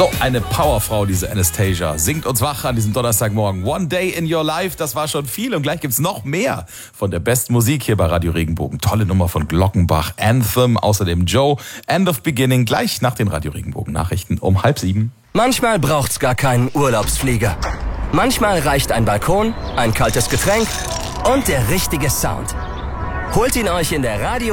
So eine Powerfrau, diese Anastasia. Singt uns wach an diesem Donnerstagmorgen. One Day in Your Life, das war schon viel. Und gleich gibt's noch mehr von der besten Musik hier bei Radio Regenbogen. Tolle Nummer von Glockenbach, Anthem, außerdem Joe, End of Beginning, gleich nach den Radio Regenbogen Nachrichten um 6:30. Manchmal braucht's gar keinen Urlaubsflieger. Manchmal reicht ein Balkon, ein kaltes Getränk und der richtige Sound. Holt ihn euch in der Radio